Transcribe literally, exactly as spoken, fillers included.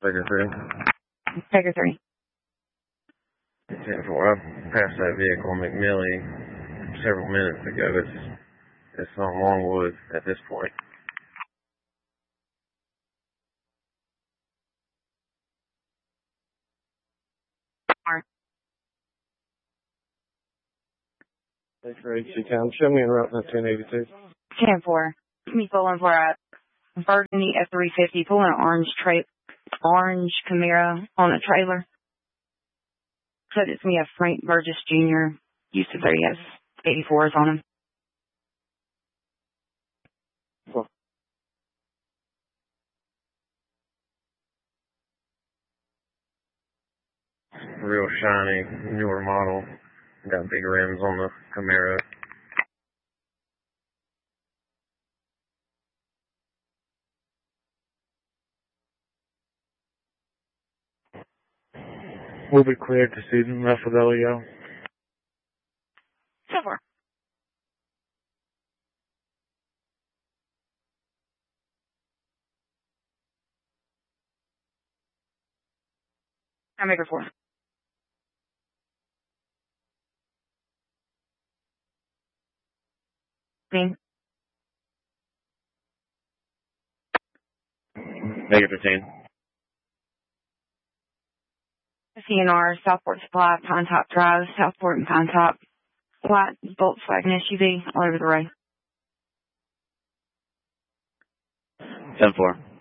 Figure three. Figure three. ten four. I passed that vehicle, McMillie, several minutes ago. It's, it's on Longwood at this point. Thanks for H C Town. Show me en route to ten eighty-two. ten four. Me pulling for a Burgundy F three fifty, pulling an orange tra- orange Camaro on a trailer. Said it's me, a Frank Burgess Junior Used to say he has eighty-fours on him. Well, Real shiny, newer model. Got big rims on the Camaro. we'll be cleared to see enough with L E O. ten four. I'm Figure four. Me. Make it fifteen. C N R, Southport Supply, Pine Top Drive, Southport and Pine Top. White Volkswagen S U V all over the road. ten four.